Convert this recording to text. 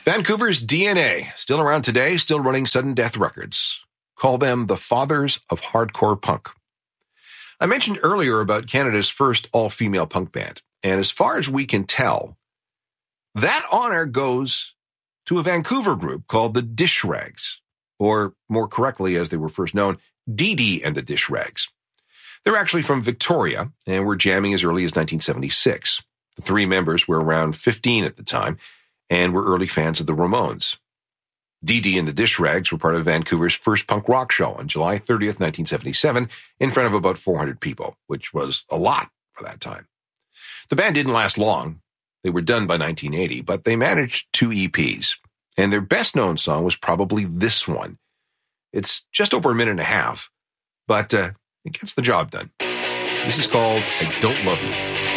Vancouver's DNA, still around today, still running sudden death records. Call them the fathers of hardcore punk. I mentioned earlier about Canada's first all-female punk band, and as far as we can tell, that honor goes to a Vancouver group called the Dish Rags, or more correctly, as they were first known, Dee Dee and the Dish Rags. They're actually from Victoria and were jamming as early as 1976. The three members were around 15 at the time and were early fans of the Ramones. Dee Dee and the Dish Rags were part of Vancouver's first punk rock show on July 30th, 1977, in front of about 400 people, which was a lot for that time. The band didn't last long. They were done by 1980, but they managed 2 EPs, and their best-known song was probably this one. It's just over a minute and a half, but it gets the job done. This is called I Don't Love You.